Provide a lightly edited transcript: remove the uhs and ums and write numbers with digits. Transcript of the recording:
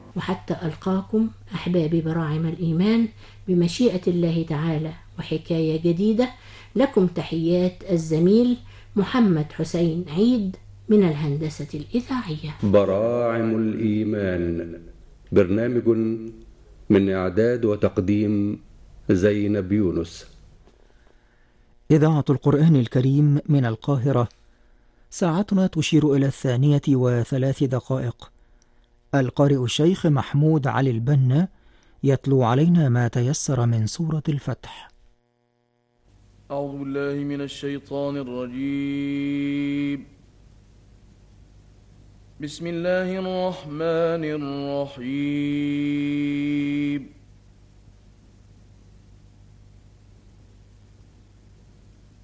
وحتى ألقاكم أحبابي براعم الإيمان بمشيئة الله تعالى وحكاية جديدة. لكم تحيات الزميل محمد حسين عيد من الهندسة الإذاعية. براعم الإيمان، برنامج من إعداد وتقديم زينب يونس. إذاعة القرآن الكريم من القاهرة. ساعتنا تشير إلى 2:03. القارئ الشيخ محمود علي البنا يتلو علينا ما تيسر من سورة الفتح. أعوذ بالله من الشيطان الرجيم. بسم الله الرحمن الرحيم.